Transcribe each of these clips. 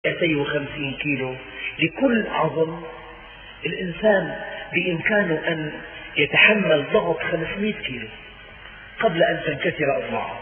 250 كيلو لكل عظم. الإنسان بإمكانه أن يتحمل ضغط 500 كيلو قبل أن تنكسر أضلاعه.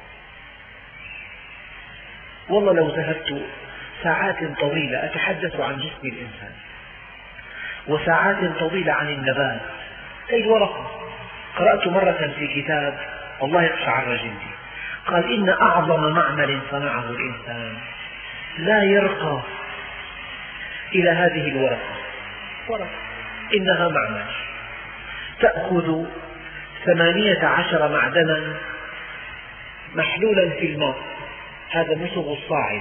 والله لو ذهبت ساعات طويلة أتحدث عن جسم الإنسان وساعات طويلة عن النبات، هذه الورقة. قرأت مرة في كتاب والله يقشعر جلدي، قال إن أعظم معمل صنعه الإنسان لا يرقى إلى هذه الورقة. إنها معمل تأخذ 18 معدنا محلولا في الماء، هذا نصب الصاعد.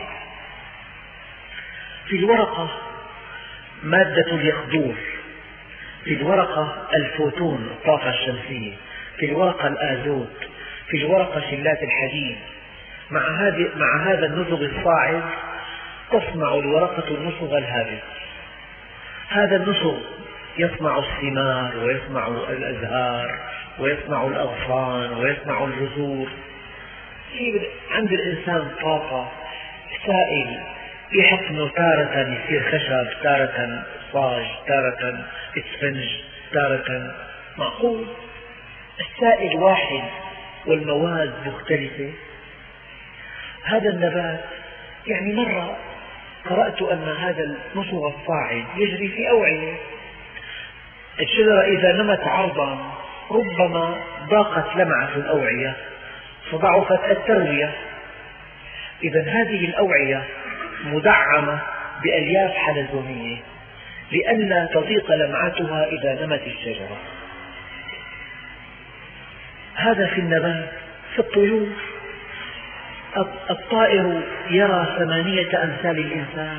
في الورقة مادة اليخدور، في الورقة الفوتون الطاقة الشمسية، في الورقة الآزوت، في الورقة شلات الحديد. مع هذا النسج الصاعد تصنع الورقة النسج الهابط. هذا النسج يصنع الثمار ويصنع الأزهار ويصنع الأغصان ويصنع البذور. عند الإنسان طاقة، سائل يحقنه تارة يصير خشب، تارة صاج، تارة اسفنج، تارة معقول. السائل واحد والمواد مختلفة. هذا النبات يعني مرة قرأت أن هذا النسج الصاعد يجري في أوعية. الشجرة إذا نمت عرضا ربما ضاقت لمعة الأوعية فضعفت التروية. إذا هذه الأوعية مدعمة بألياف حلزونية لئلا تضيق لمعتها إذا نمت الشجرة. هذا في النبات. في الطيور الطائر يرى 8 أمثال الإنسان،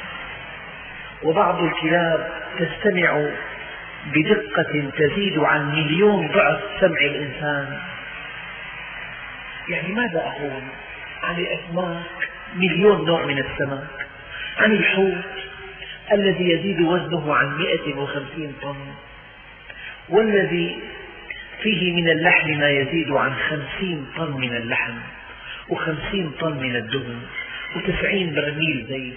وبعض الكلاب تستمع بدقة تزيد عن 1,000,000 ضعف سمع الإنسان. يعني ماذا أقول عن الأسماك؟ 1,000,000 نوع من السمك. عن الحوت الذي يزيد وزنه عن 150 طن، والذي فيه من اللحم ما يزيد عن 50 طن من اللحم، و50 طن من الدهن، و90 برميل زيت.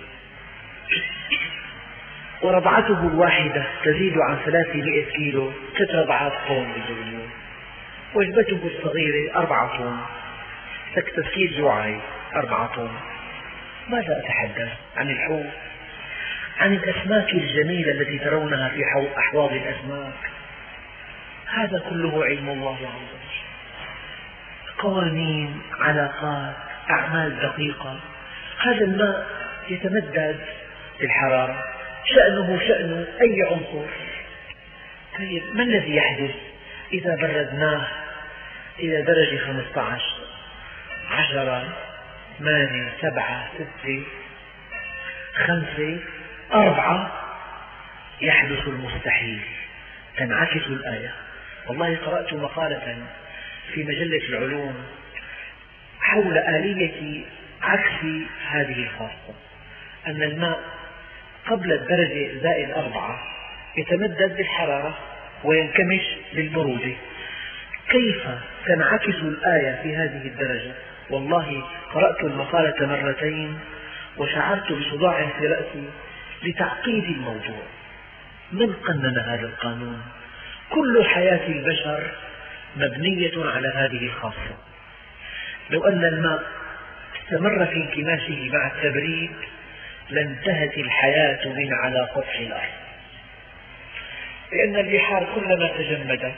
ورضعته الواحدة تزيد عن 300 كيلو، 3 أضعاف طن باليوم. وجبته الصغيرة 4 طن، تفكير جوعي 4 طن. ماذا أتحدث عن الحوت؟ عن الأسماك الجميلة التي ترونها في أحواض الأسماك. هذا كله علم الله عز وجل. قوانين، علاقات، أعمال دقيقة. هذا الماء يتمدد بالحرارة، شأنه شأن أي عنصر. طيب ما الذي يحدث إذا بردناه إلى درجة 15، 10، 8، 7، 6، 5، 4؟ يحدث المستحيل، تنعكس الآية. والله قرأت مقالة في مجلة العلوم حول آلية عكس هذه الخاصة، أن الماء قبل الدرجة -4 يتمدد بالحرارة وينكمش بالبرودة. كيف تنعكس الآية في هذه الدرجة؟ والله قرأت المقالة مرتين وشعرت بصداع في رأسي لتعقيد الموضوع. من قنن هذا القانون؟ كل حياة البشر مبنية على هذه الخاصة. لو أن الماء استمر في انكماشه مع التبريد لانتهت الحياة من على سطح الأرض، لأن البحار كلما تجمدت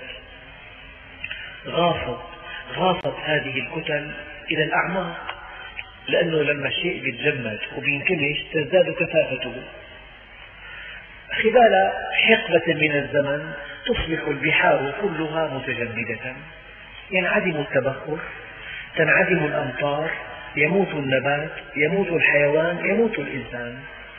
غاصت هذه الكتل إلى الأعماق، لأنه لما الشيء يتجمد وينكمش تزداد كثافته. خلال حقبة من الزمن تصبح البحار كلها متجمدة، ينعدم التبخر، تنعدم الأمطار، يموت النبات، يموت الحيوان، يموت الإنسان.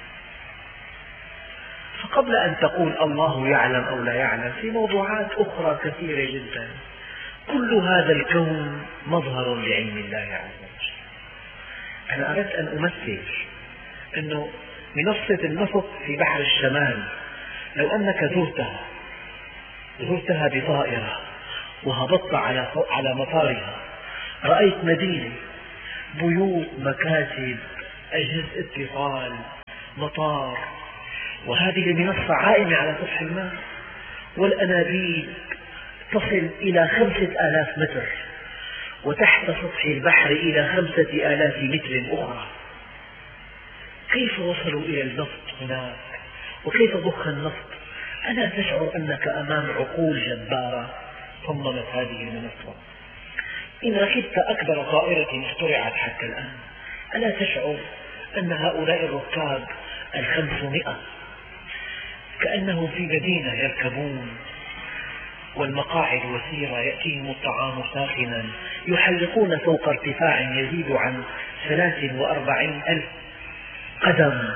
فقبل أن تقول الله يعلم أو لا يعلم، في موضوعات أخرى كثيرة جدا. كل هذا الكون مظهر لعلم الله عز وجل. أنا أردت أن أمثل أنه منصة النفط في بحر الشمال لو أنك زرتها بطائرة وهبطت على مطارها، رأيت مدينة، بيوت، مكاتب، أجهزة اتصال، مطار، وهذه المنصة عائمة على سطح الماء، والأنابيب تصل إلى 5000 متر، وتحت سطح البحر إلى 5000 متر أخرى. كيف وصلوا إلى النفط هناك؟ وكيف ضخ النفط؟ ألا تشعر أنك أمام عقول جبارة صممت هذه المنصة؟ إن ركبت أكبر طائرة اخترعت حتى الآن، ألا تشعر أن هؤلاء الركاب 500 كأنهم في مدينة يركبون، والمقاعد وسيرة، يأتيهم الطعام ساخنا، يحلقون فوق ارتفاع يزيد عن 43,000 قدم.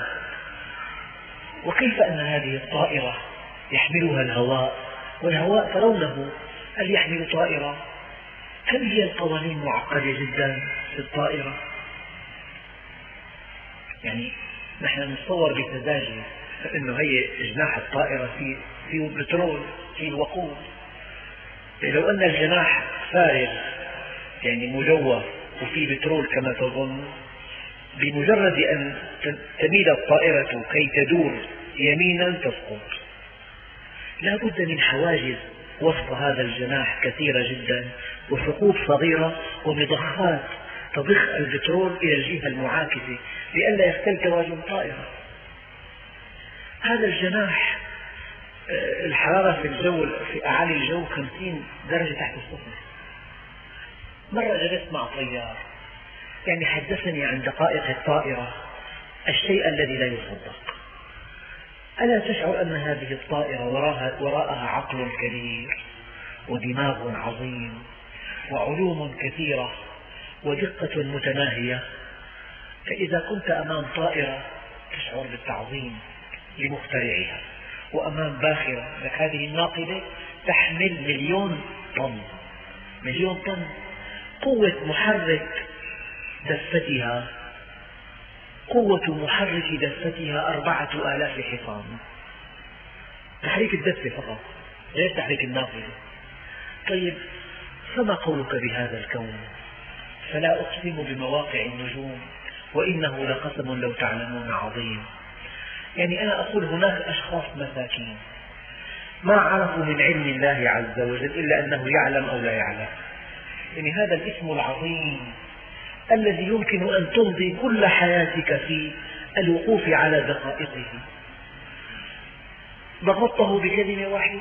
وكيف أن هذه الطائرة يحملها الهواء، والهواء ترونه، هل يحمل طائرة؟ كم هي القوانين معقدة جدا في الطائرة. يعني نحن نتصور بسذاجة أنه هي جناح الطائرة فيه بترول، فيه وقود. لو أن الجناح فارغ يعني مجوف وفيه بترول كما تظن، بمجرد أن تميل الطائرة كي تدور يمينا تسقط. لا بد من حواجز وسط هذا الجناح كثيرة جدا، وثقوب صغيرة ومضخات تضخ البترول إلى الجهة المعاكسة لئلا يختل توازن الطائرة. هذا الجناح الحرارة في الجو في أعالي الجو 50 درجة تحت الصفر. مرة جلست مع طيار يعني حدثني عن دقائق الطائرة الشيء الذي لا يصدق. ألا تشعر أن هذه الطائرة وراءها عقل كبير ودماغ عظيم وعلوم كثيرة ودقة متناهية؟ فإذا كنت أمام طائرة تشعر بالتعظيم لمخترعها، وأمام باخرة لك هذه الناقلة تحمل 1,000,000 طن، 1,000,000 طن. قوة محرك دفتها 4,000 حصان، تحريك الدفة فقط غير تحريك الناقلة. طيب فما قولك بهذا الكون؟ فلا أقسم بمواقع النجوم وإنه لقسم لو تعلمون عظيم. يعني أنا أقول هناك أشخاص مساكين ما عرفوا من علم الله عز وجل إلا أنه يعلم أو لا يعلم. يعني هذا الاسم العظيم الذي يمكن أن تمضي كل حياتك في الوقوف على دقائقه، ضبطته بكلمة واحدة.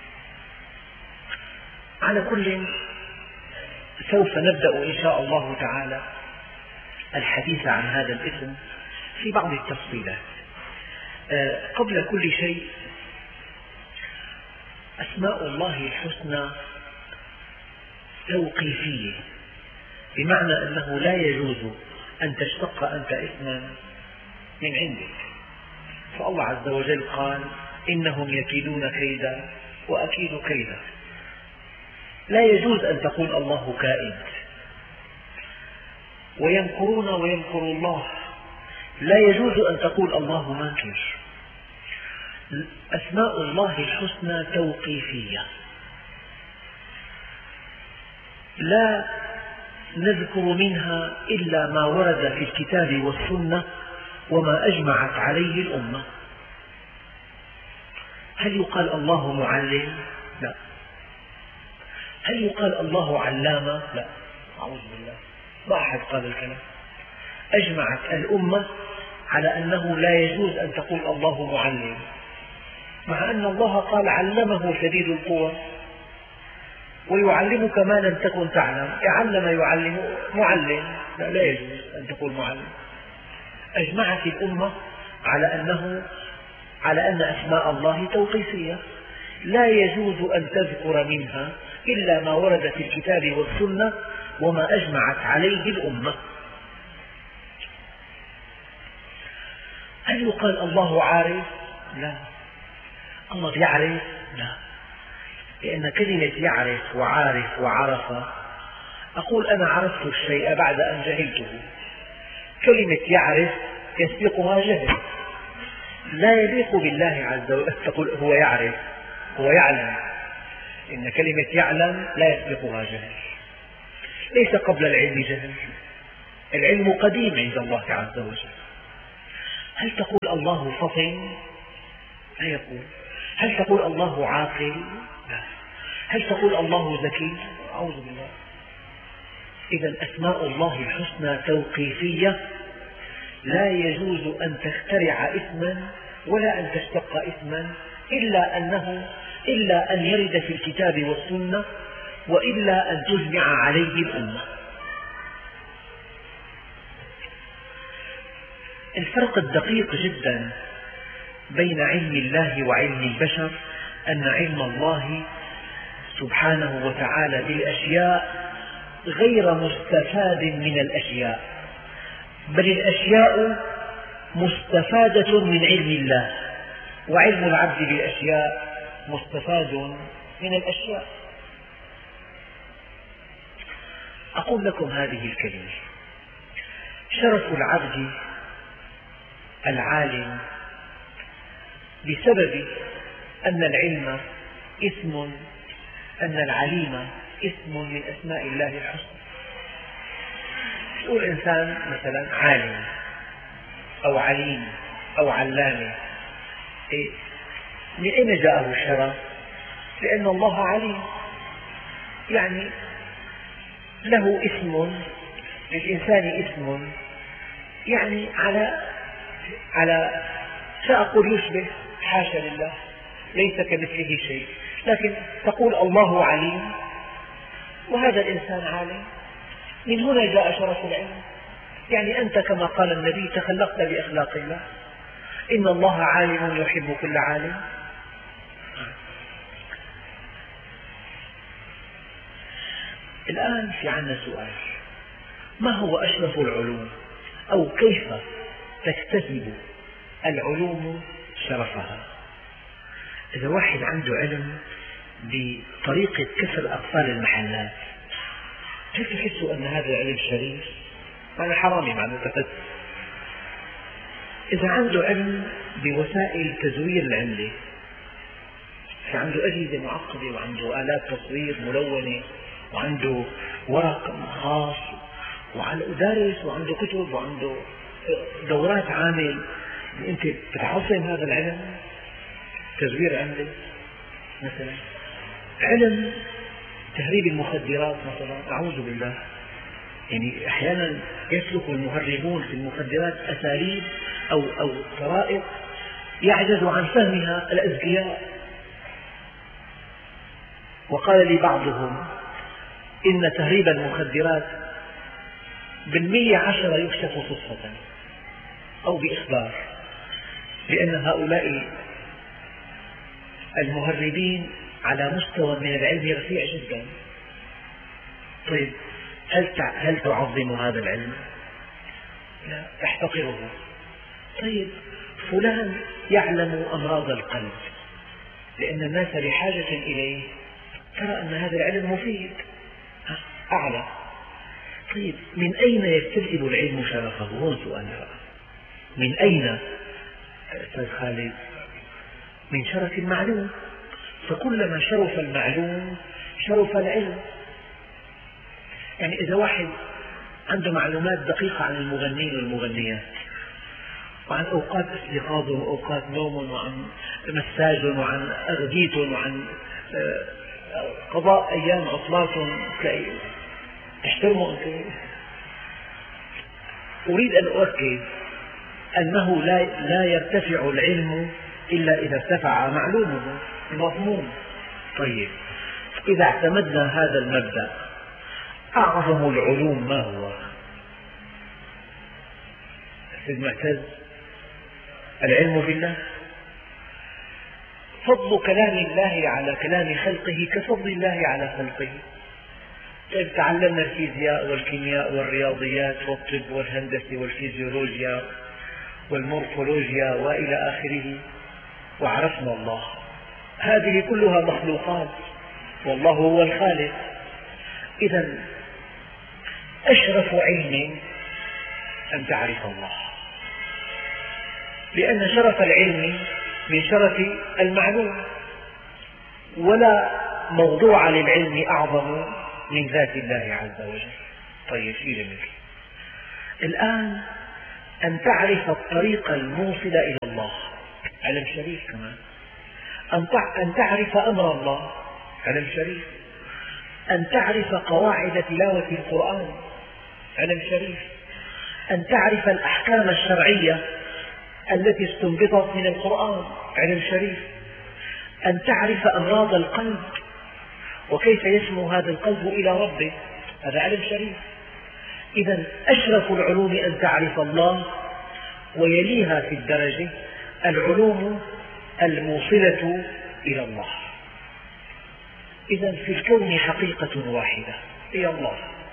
على كل، سوف نبدأ إن شاء الله تعالى الحديث عن هذا الاسم في بعض التفصيلات. قبل كل شيء، أسماء الله الحسنى توقيفية، بمعنى أنه لا يجوز أن تشتق أنت اسما من عندك. فالله عز وجل قال إنهم يكيدون كيدا وأكيد كيدا. لا يجوز أن تقول الله كائد. ويمكرون ويمكر الله، لا يجوز أن تقول الله ماكر. أسماء الله الحسنى توقيفية، لا نذكر منها إلا ما ورد في الكتاب والسنة وما أجمعت عليه الأمة. هل يقال الله معلم؟ لا. هل يقال الله علامة؟ لا، أعوذ بالله، ما أحد قال الكلام. أجمعت الأمة على أنه لا يجوز أن تقول الله معلم، مع أن الله قال علمه شديد القوى ويعلمك ما لم تكن تعلم. يعلم يعلم معلم، لا يجوز أن تقول معلم. أجمعت الأمة على أن أسماء الله توقيفية، لا يجوز أن تذكر منها إلا ما ورد في الكتاب والسنة وما أجمعت عليه الأمة. هل يقال الله عارف؟ لا. الله يعرف؟ لا، لأن كلمة يعرف وعارف وعرف، أقول أنا عرفت الشيء بعد أن جهلته. كلمة يعرف يسبقها جهل، لا يليق بالله عز وجل تقول هو يعرف، هو يعلم. إن كلمة يعلم لا يسبقها جهل، ليس قبل العلم جهل، العلم قديم عند الله عز وجل. هل تقول الله فطن؟ لا يقول. هل تقول الله عاقل؟ لا. هل تقول الله ذكي؟ أعوذ بالله. إذا أسماء الله الحسنى توقيفية، لا يجوز أن تخترع اسما ولا أن تشتق اسما إلا أن يرد في الكتاب والسنة، وإلا أن تجمع عليه الأمة. الفرق الدقيق جدا بين علم الله وعلم البشر أن علم الله سبحانه وتعالى بالأشياء غير مستفاد من الأشياء، بل الأشياء مستفادة من علم الله، وعلم العبد بالأشياء مستفاد من الأشياء. أقول لكم هذه الكلمة: شرف العبد العالم بسبب أن العلم اسم، أن العليم اسم من أسماء الله الحسنى. يقول إنسان مثلا عالم أو عليم أو علامة، من أين جاءه الشرف؟ لأن الله عليم، يعني له اسم، للإنسان اسم، يعني على سأقول يشبه، حاشا لله، ليس كمثله شيء، لكن تقول الله عليم وهذا الإنسان عالم. من هنا جاء شرف العلم، يعني أنت كما قال النبي تخلقت بأخلاق الله، إن الله عالم يحب كل عالم. الآن في عندنا سؤال: ما هو أشرف العلوم؟ أو كيف تكتسب العلوم شرفها؟ إذا واحد عنده علم بطريقة كسر أقفال المحلات، هل تحسوا أن هذا العلم شريف؟ معنى حرامي، معنى تفسد. إذا عنده علم بوسائل تزوير العملة، في عنده أجهزة معقدة وعنده آلات تصوير ملونة وعنده ورق خاص ودارس وعنده كتب وعنده دورات عامل، أنت بتعظم هذا العلم. تزوير عملة مثلا، علم تهريب المخدرات مثلا، أعوذ بالله، يعني أحيانا يسلك المهربون في المخدرات أساليب أو طرائق يعجز عن فهمها الأذكياء. وقال لي بعضهم إن تهريب المخدرات 10 يكشف صدفة أو بإخبار، لأن هؤلاء المهربين على مستوى من العلم رفيع جدا. طيب هل تعظم هذا العلم؟ لا، تحتقره. طيب فلان يعلم أمراض القلب لأن الناس بحاجة إليه، ترى أن هذا العلم مفيد، أعلى. طيب من أين يكتسب العلم شرفه؟ هون سؤال بقى، من أين أستاذ خالد؟ من شرف المعلوم، فكلما شرف المعلوم شرف العلم. يعني إذا واحد عنده معلومات دقيقة عن المغنين والمغنيات، وعن أوقات استيقاظهم وأوقات نومهم وعن مساجهم وعن أغديتهم وعن قضاء أيام عطلاتهم، تحترموا أنتم. أريد أن أؤكد أنه لا يرتفع العلم إلا إذا ارتفع معلومه المضمون. طيب إذا اعتمدنا هذا المبدأ، أعظم العلوم ما هو؟ سيد معتز، العلم بالله. فضل كلام الله على كلام خلقه كفضل الله على خلقه. طيب تعلمنا الفيزياء والكيمياء والرياضيات والطب والهندسة والفيزيولوجيا والمورفولوجيا وإلى آخره، وعرفنا الله. هذه كلها مخلوقات والله هو الخالق. إذا أشرف علم أن تعرف الله، لأن شرف العلم من شرف المعلوم، ولا موضوع للعلم أعظم من ذات الله عز وجل. طيب شيء جميل. الآن أن تعرف الطريق الموصل إلى الله. الله، علم شريف كمان. أن تعرف أمر الله، علم شريف. أن تعرف قواعد تلاوة القرآن، علم شريف. أن تعرف الأحكام الشرعية التي استنبطت من القرآن، علم شريف. أن تعرف أمراض القلب وكيف يسمو هذا القلب إلى ربه، هذا علم شريف. إذا أشرف العلوم أن تعرف الله، ويليها في الدرجة العلوم الموصلة إلى الله. إذا في الكون حقيقة واحدة هي الله،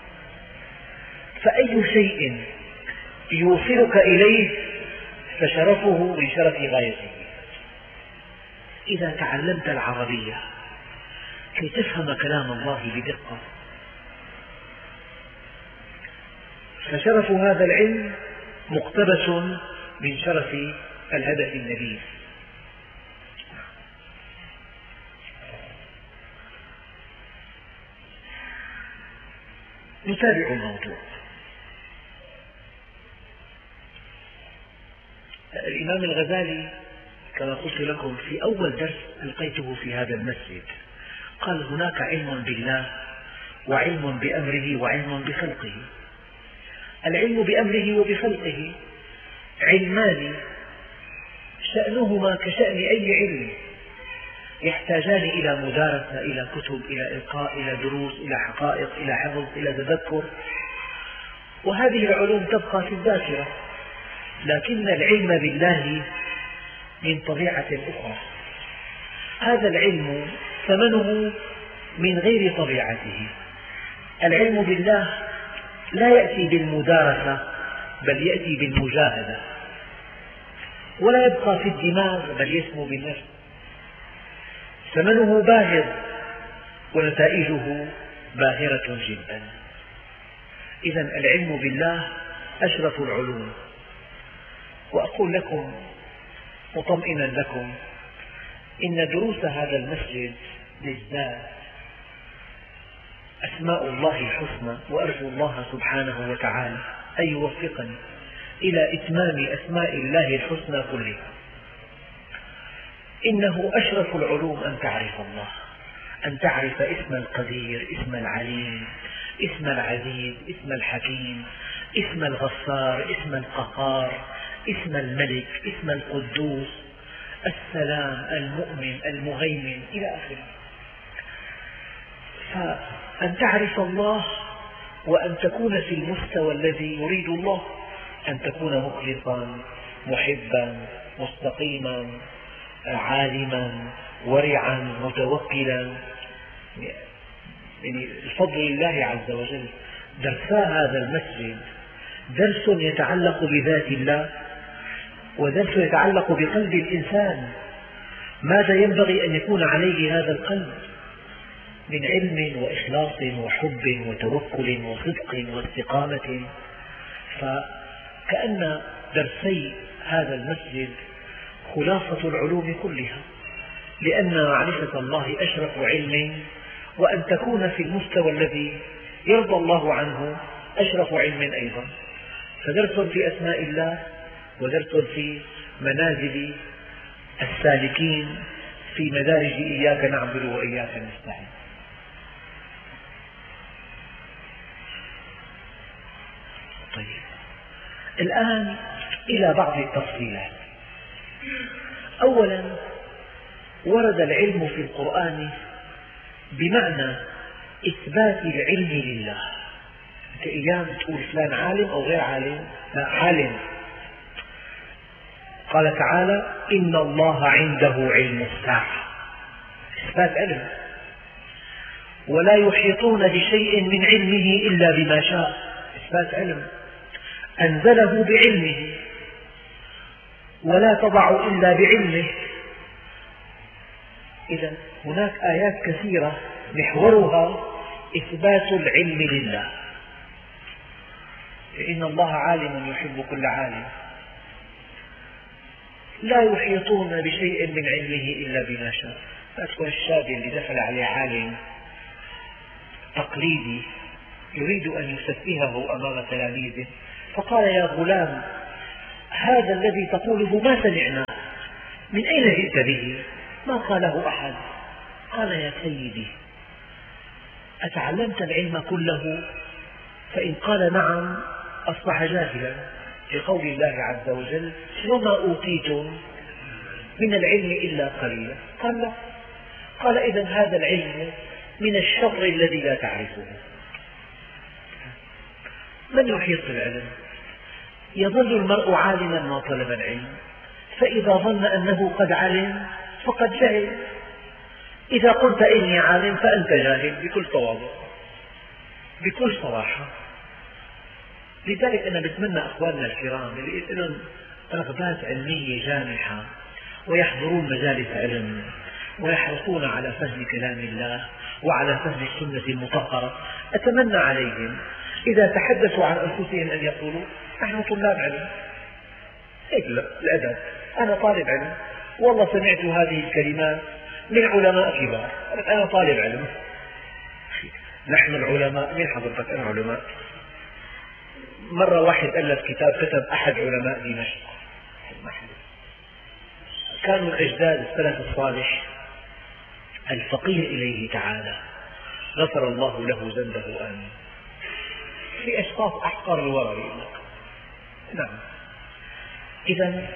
فأي شيء يوصلك إليه فشرفه من شرف غايته. إذا تعلمت العربية كي تفهم كلام الله بدقة، فشرف هذا العلم مقتبس من شرف الهدف النبيل. نتابع الموضوع. الإمام الغزالي كما قلت لكم في أول درس ألقيته في هذا المسجد قال هناك علم بالله وعلم بأمره وعلم بخلقه. العلم بأمره وبخلقه علمان شأنهما كشأن أي علم، يحتاجان إلى مدارسة، إلى كتب، إلى إلقاء، إلى دروس، إلى حقائق، إلى حفظ، إلى تذكر، وهذه العلوم تبقى في الذاكرة. لكن العلم بالله من طبيعة أخرى، هذا العلم ثمنه من غير طبيعته. العلم بالله لا يأتي بالمدارسة بل يأتي بالمجاهدة، ولا يبقى في الدماغ بل يسمو بالنفس. ثمنه باهر ونتائجه باهرة جدا. إذا العلم بالله أشرف العلوم. وأقول لكم مطمئنا لكم إن دروس هذا المسجد بالذات أسماء الله الحسنى، وأرجو الله سبحانه وتعالى أن يوفقني إلى إتمام أسماء الله الحسنى كلها. إنه أشرف العلوم أن تعرف الله، أن تعرف اسم القدير، اسم العليم، اسم العزيز، اسم الحكيم، اسم الغفار، اسم القهار، اسم الملك، اسم القدوس، السلام، المؤمن، المهيمن، إلى آخره. فأن تعرف الله وأن تكون في المستوى الذي يريد الله، أن تكون مخلصا، محبا، مستقيما، عالما، ورعا، متوكلا. يعني الفضل لله عز وجل. درسا هذا المسجد درس يتعلق بذات الله، ودرس يتعلق بقلب الإنسان، ماذا ينبغي أن يكون عليه هذا القلب من علم وإخلاص وحب وتوكل وصدق واستقامة. فكأن درسي هذا المسجد خلاصة العلوم كلها، لأن معرفة الله أشرف علم، وأن تكون في المستوى الذي يرضى الله عنه أشرف علم أيضا. فدرس في أسماء الله، ودرس في منازل السالكين في مدارج إياك نعبد وإياك نستعين. طيب، الآن إلى بعض التفصيلات. أولا، ورد العلم في القرآن بمعنى إثبات العلم لله. أنت أيام تقول فلان عالم أو غير عالم؟ لا، عالم. قال تعالى إن الله عنده علم الساعة، إثبات علم. ولا يحيطون بشيء من علمه إلا بما شاء، إثبات علم. أنزله بعلمه، ولا تضع إلا بعلمه. إذا هناك آيات كثيرة محورها إثبات العلم لله. إن الله عالم يحب كل عالم. لا يحيطون بشيء من علمه إلا بما شاء. لا تكون الشاب اللي دخل عليه عالم تقليدي يريد أن يسفهه أمام تلاميذه، فقال يا غلام هذا الذي تقوله ما سمعناه، من أين جئت به؟ ما قاله أحد. قال يا سيدي أتعلمت العلم كله؟ فإن قال نعم أصبح جاهلا لقول الله عز وجل وما أوتيتم من العلم إلا قليلا. قال لا. قال إذن هذا العلم من الشر الذي لا تعرفه. من يحيط بالعلم؟ يظل المرء عالما ما طلب العلم، فإذا ظن أنه قد علم فقد جهل. إذا قلت إني عالم فأنت جاهل بكل تواضع بكل صراحة. لذلك أنا بتمنى أخواننا الكرام اللي لهم رغبات علمية جامحة ويحضرون مجالس علم ويحرصون على فهم كلام الله وعلى فهم السنة المطهرة، أتمنى عليهم إذا تحدثوا عن أنفسهم أن يقولوا نحن طلاب علم. هيك الأدب، أنا طالب علم، والله سمعت هذه الكلمات من علماء كبار، أنا طالب علم. نحن العلماء، من حضرتك أنا علماء؟ مرة واحد ألف كتاب، كتب أحد علماء دمشق، كانوا الأجداد السلف الصالح الفقيه إليه تعالى غفر الله له ذنبه آمين. في أشخاص أحقر الورى. نعم. إذا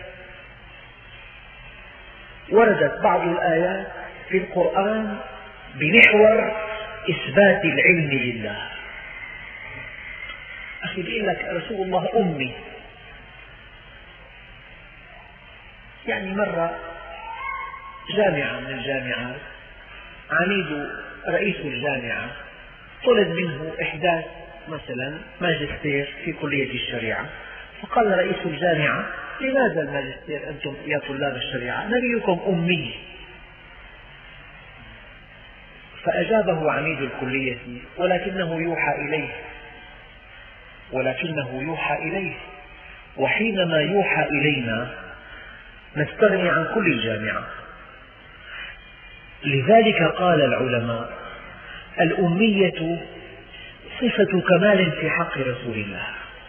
وردت بعض الآيات في القرآن بمحور إثبات العلم لله. أخي بيقول لك رسول الله أمي. يعني مرة جامعة من الجامعات عميد رئيس الجامعة طلب منه إحداث مثلا ماجستير في كلية الشريعة، فقال رئيس الجامعة لماذا الماجستير أنتم يا طلاب الشريعة؟ نبيكم أمي. فأجابه عميد الكلية ولكنه يوحى إليه، وحينما يوحى إلينا نستغني عن كل الجامعة. لذلك قال العلماء الأمية صفة كمال في حق رسول الله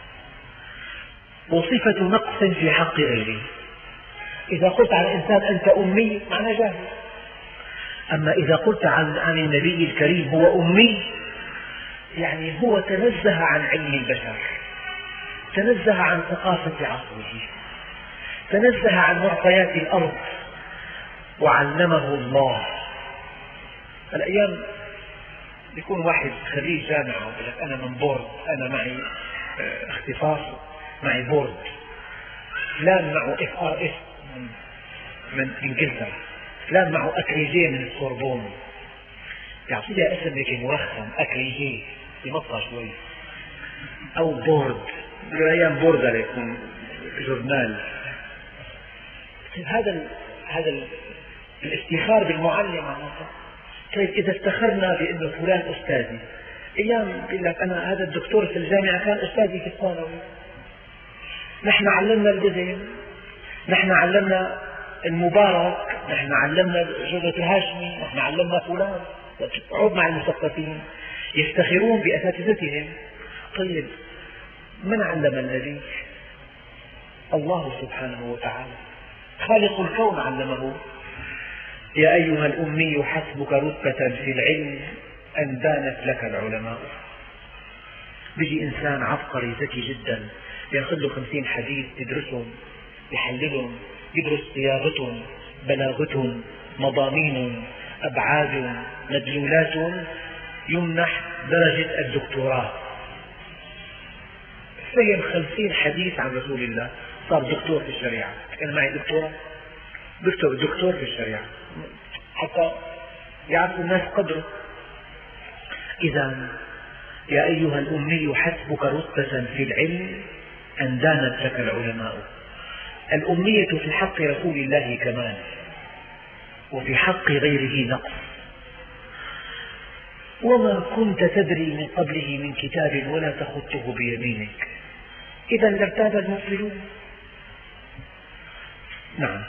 وصفة نقص في حق غيره. إذا قلت عن إنسان أنت أمي معنى جاهل، أما إذا قلت عن النبي الكريم هو أمي يعني هو تنزه عن علم البشر، تنزه عن ثقافة عصره، تنزه عن معطيات الأرض وعلمه الله. الأيام يكون واحد خريج جامعة ويقول لك أنا من بورد، أنا معي اختصاص، معي بورد، فلان معه FRS من إنجلترا، فلان معه أكريجيه من السوربون، يعطيها اسم هيك مرخم أكريجيه يمطى شوي، أو بورد، بالأيام بوردر يكون جورنال. هذا الافتخار بالمعلم معناته. طيب إذا افتخرنا بأنه فلان أستاذي، أيام يقول لك أنا هذا الدكتور في الجامعة كان أستاذي في الثانوي، نحن علمنا البذل، نحن علمنا المبارك، نحن علمنا جودة الهاشمي، نحن علمنا فلان. عود مع المثقفين يفتخرون بأساتذتهم. طيب من علم النبي؟ الله سبحانه وتعالى خالق الكون علمه. يا أيها الأمي حسبك رتبة في العلم أن بانت لك العلماء. بيجي إنسان عبقري ذكي جدا يأخذ له 50 حديث يدرسهم يحللهم، يدرس صياغتهم، بلاغتهم، مضامين، أبعاد، مدلولات، يمنح درجة الدكتوراه. فهم 50 حديث عن رسول الله صار دكتور في الشريعة. أنا معي دكتور في الشريعة حتى يعرف الناس قدره. إذا يا أيها الأمي حسبك رتبة في العلم أن دانت لك العلماء. الأمية في حق رسول الله كمال، وفي حق غيره نقص. وما كنت تدري من قبله من كتاب ولا تخطه بيمينك إذا لارتاب المبطلون. نعم.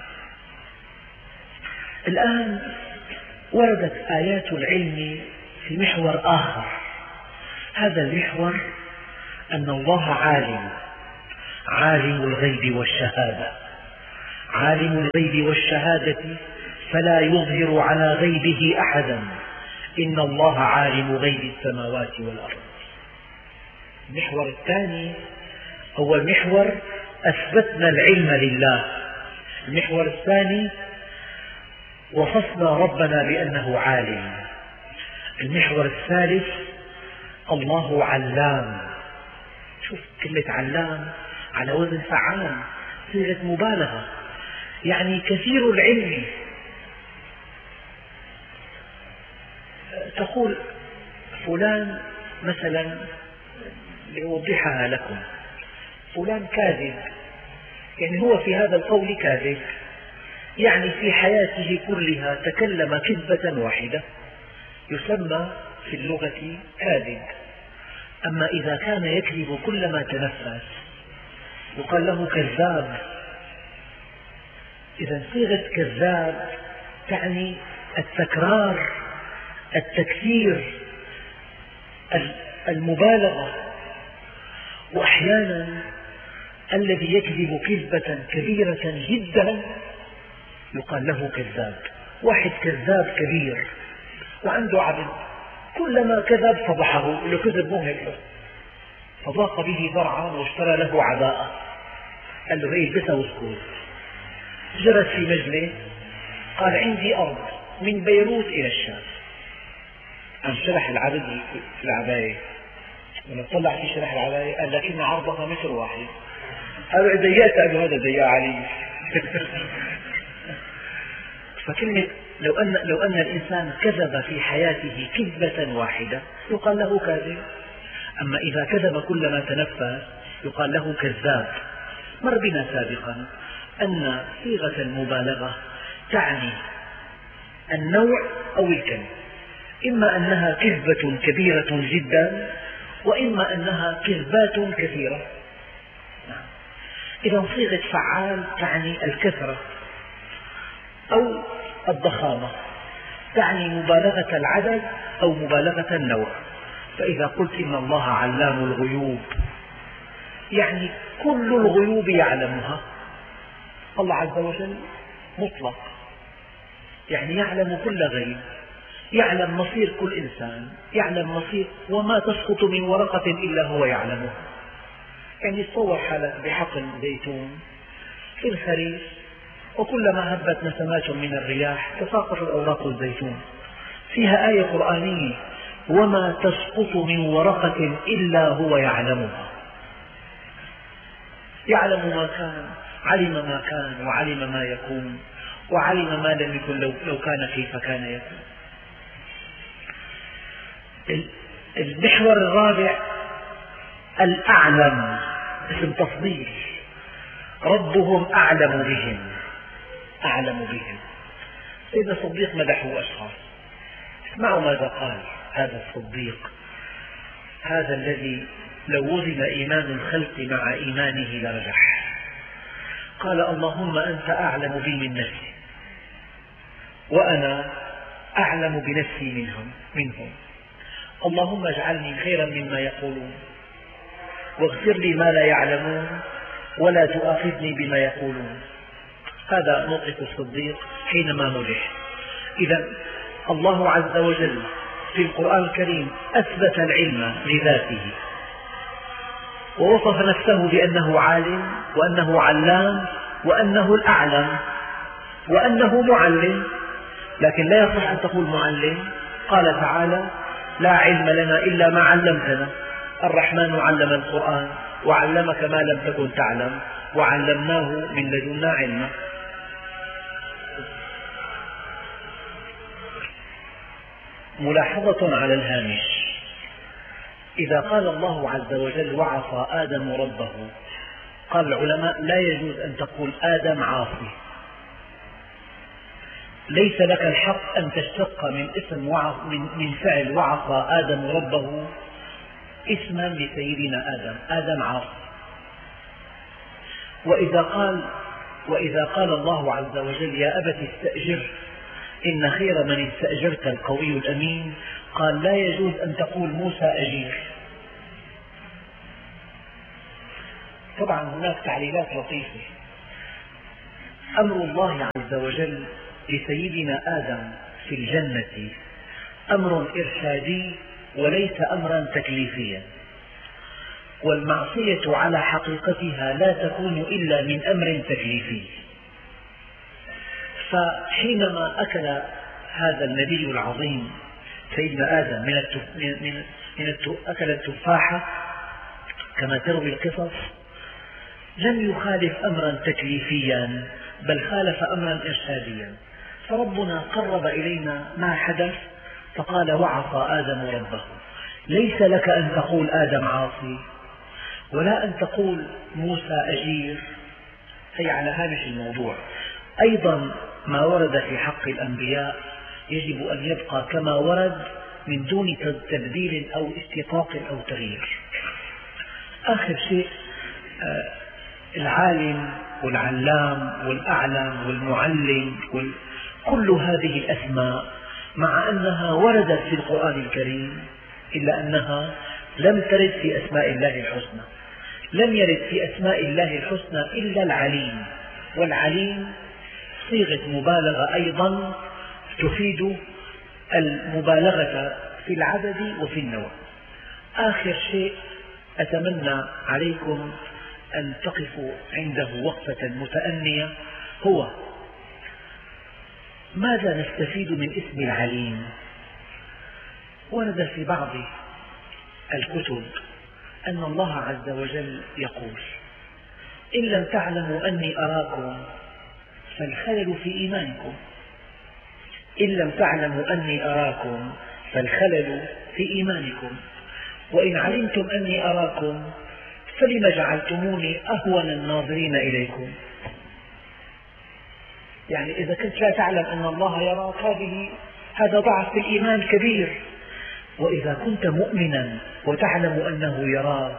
الآن وردت آيات العلم في محور آخر. هذا المحور أن الله عالم الغيب والشهادة، عالم الغيب والشهادة فلا يظهر على غيبه أحدا إن الله عالم غيب السماوات والأرض. المحور الثاني، أول محور أثبتنا العلم لله، المحور الثاني وصفنا ربنا بأنه عالم، المحور الثالث الله علام. شوف كلمة علام على وزن فعال، صيغة مبالغة، يعني كثير العلم. تقول فلان مثلا، لأوضحها لكم، فلان كاذب، يعني هو في هذا القول كاذب، يعني في حياته كلها تكلم كذبة واحدة، يسمى في اللغة كاذب. أما إذا كان يكذب كلما تنفس يقال له كذاب. إذا صيغة كذاب تعني التكرار، التكثير، المبالغة. وأحيانا الذي يكذب كذبة كبيرة جدا يقال له كذاب. واحد كذاب كبير وعنده عبد، كلما كذب فضحه، له كذب مو هيك، فضاق به ذرعا واشترى له عباءة، قال له هي البسها واسكت. جلس في مجلس قال عندي أرض من بيروت إلى الشام، قام شرح العبد العباية، لما طلع في شرح العباية قال لكن عرضها متر واحد. قالوا ضيقت، قال له هذا ضيق علي. فكلمة لو أن الإنسان كذب في حياته كذبة واحدة يقال له كاذب، أما إذا كذب كلما تنفس يقال له كذاب. مر بنا سابقا أن صيغة المبالغة تعني النوع أو الكم، إما أنها كذبة كبيرة جدا وإما أنها كذبات كثيرة. إذا صيغة فعال تعني الكثرة أو الضخامة، تعني مبالغة العدد أو مبالغة النوع. فإذا قلت إن الله علام الغيوب يعني كل الغيوب يعلمها. الله عز وجل مطلق، يعني يعلم كل غيب، يعلم مصير كل إنسان، يعلم مصير وما تسقط من ورقة إلا هو يعلمها. يعني تصور حالك بحقل زيتون في الخريف وكلما هبت نسمات من الرياح تساقط أوراق الزيتون، فيها آية قرآنية وما تسقط من ورقة إلا هو يعلمها. يعلم ما كان، علم ما كان وعلم ما يكون وعلم ما لم يكن لو كان كيف كان يكون. المحور الرابع الأعلم، اسم تفضيل، ربهم أعلم بهم. أعلم بهم. سيدنا الصديق مدحه أشخاص، اسمعوا ماذا قال هذا الصديق، هذا الذي لو وزن إيمان الخلق مع إيمانه لرجح. قال اللهم أنت أعلم بي من نفسي وأنا أعلم بنفسي منهم، اللهم اجعلني خيرا مما يقولون واغفر لي ما لا يعلمون ولا تؤاخذني بما يقولون. هذا موقف الصديق حينما مدح. إذا الله عز وجل في القرآن الكريم أثبت العلم لذاته ووصف نفسه بأنه عالم وأنه علام وأنه الأعلم وأنه معلم، لكن لا يصح أن تقول معلم. قال تعالى لا علم لنا إلا ما علمتنا، الرحمن علم القرآن وعلمك ما لم تكن تعلم وعلمناه من لدنا علما. ملاحظة على الهامش، إذا قال الله عز وجل وعصى آدم ربه، قال العلماء لا يجوز أن تقول آدم عاصي، ليس لك الحق أن تشتق من فعل وعصى آدم ربه اسما لسيدنا آدم عاصي. وإذا قال الله عز وجل يا أبت استأجر إن خير من استأجرت القوي الأمين، قال لا يجوز أن تقول موسى أجير. طبعا هناك تعليلات لطيفة، أمر الله عز وجل لسيدنا آدم في الجنة أمر إرشادي وليس أمرا تكليفيا، والمعصية على حقيقتها لا تكون إلا من أمر تكليفي. فحينما أكل هذا النبي العظيم سيدنا آدم أكل التفاحة كما تروي القصص، لم يخالف أمرا تكليفيا بل خالف أمرا إرشاديا. فربنا قرب إلينا ما حدث فقال: وعصى آدم ربه. ليس لك أن تقول آدم عاصي، ولا أن تقول موسى أجير، هي على هامش الموضوع. أيضا ما ورد في حق الأنبياء يجب أن يبقى كما ورد من دون تبديل أو استطاق أو تغيير. آخر شيء، العالم والعلام والأعلم والمعلم كل هذه الأسماء مع أنها وردت في القرآن الكريم إلا أنها لم ترد في أسماء الله الحسنى. لم يرد في أسماء الله الحسنى إلا العليم، والعليم صيغة مبالغة أيضا تفيد المبالغة في العدد وفي النوع. آخر شيء أتمنى عليكم أن تقفوا عنده وقفة متأنية هو: ماذا نستفيد من اسم العليم؟ ورد في بعض الكتب أن الله عز وجل يقول: إن لم تعلموا أني أراكم فالخلل في إيمانكم. إن لم تعلموا أني أراكم فالخلل في إيمانكم، وإن علمتم أني أراكم فلم جعلتموني أهون الناظرين إليكم. يعني إذا كنت لا تعلم أن الله يراك هذا ضعف في الإيمان كبير، وإذا كنت مؤمنا وتعلم أنه يراك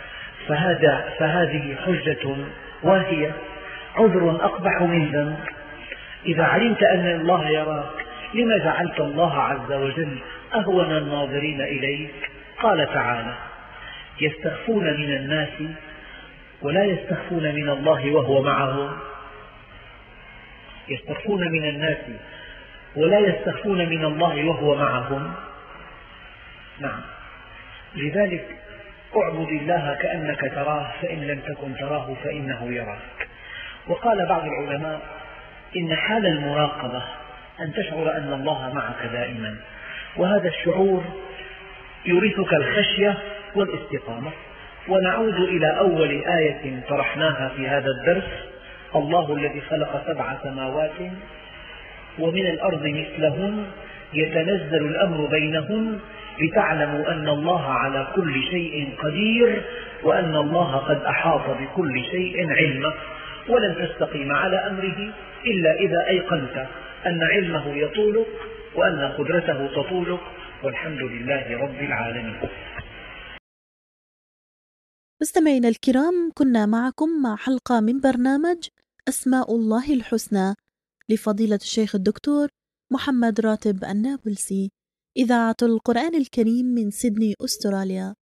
فهذه حجة واهية، عذر أقبح من ذنب. إذا علمت أن الله يراك لما جعلت الله عز وجل أهون الناظرين إليك؟ قال تعالى: يستخفون من الناس ولا يستخفون من الله وهو معهم. يستخفون من الناس ولا يستخفون من الله وهو معهم. نعم، لذلك اعبد الله كأنك تراه فإن لم تكن تراه فإنه يراك. وقال بعض العلماء: إن حال المراقبة أن تشعر أن الله معك دائما، وهذا الشعور يورثك الخشية والاستقامة. ونعود إلى أول آية طرحناها في هذا الدرس: الله الذي خلق 7 سماوات ومن الأرض مثلهن يتنزل الأمر بينهن لتعلموا أن الله على كل شيء قدير وأن الله قد أحاط بكل شيء علما، ولن تستقيم على أمره إلا إذا أيقنت أن علمه يطولك وأن قدرته تطولك، والحمد لله رب العالمين. مستمعينا الكرام، كنا معكم مع حلقة من برنامج أسماء الله الحسنى لفضيلة الشيخ الدكتور محمد راتب النابلسي، إذاعة القرآن الكريم من سيدني، أستراليا.